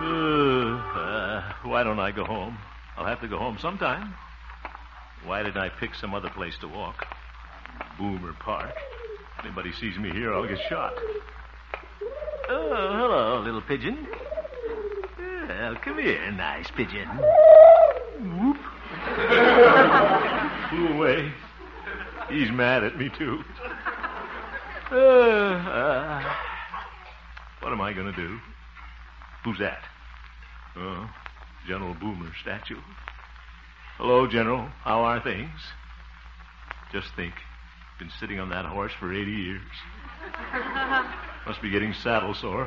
Why don't I go home? I'll have to go home sometime. Why didn't I pick some other place to walk? Boomer Park. If anybody sees me here, I'll get shot. Oh, hello, little pigeon. Well, come here, nice pigeon. Whoop. Flew away. He's mad at me, too. What am I going to do? Who's that? Oh, General Boomer statue. Hello, General. How are things? Just think. Been sitting on that horse for 80 years. Must be getting saddle sore.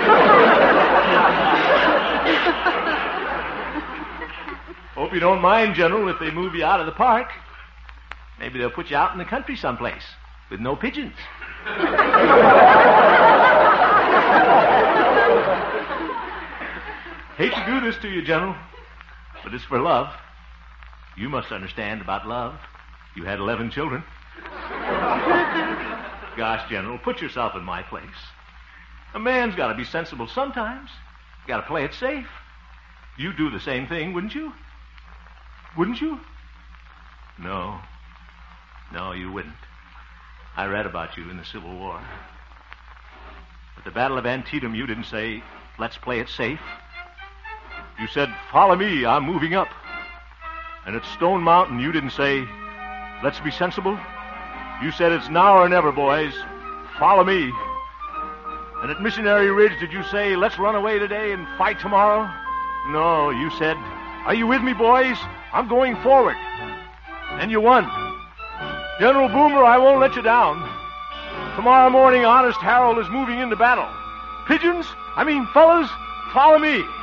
Hope you don't mind, General, if they move you out of the park. Maybe they'll put you out in the country someplace with no pigeons. Hate to do this to you, General, but it's for love. You must understand about love. You had 11 children. Gosh, General, put yourself in my place. A man's got to be sensible sometimes. You got to play it safe. You'd do the same thing, wouldn't you? Wouldn't you? No, you wouldn't. I read about you in the Civil War. At the Battle of Antietam, you didn't say, let's play it safe. You said, follow me, I'm moving up. And at Stone Mountain, you didn't say, let's be sensible. You said, it's now or never, boys. Follow me. And at Missionary Ridge, did you say, let's run away today and fight tomorrow? No, you said, are you with me, boys? I'm going forward. And you won. General Boomer, I won't let you down. Tomorrow morning, Honest Harold is moving into battle. Pigeons, fellas, follow me.